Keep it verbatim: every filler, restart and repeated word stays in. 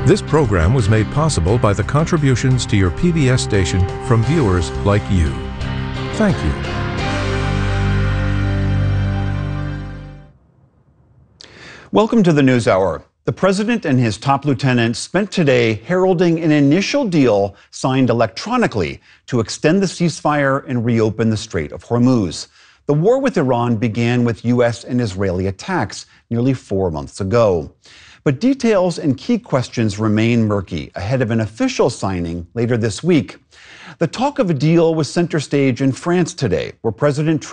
This program was made possible by the contributions to your P B S station from viewers like you. Thank you. Welcome to the NewsHour. The president and his top lieutenants spent today heralding an initial deal signed electronically to extend the ceasefire and reopen the Strait of Hormuz. The war with Iran began with U S and Israeli attacks nearly four months ago. But details and key questions remain murky ahead of an official signing later this week. The talk of a deal was center stage in France today, where President Trump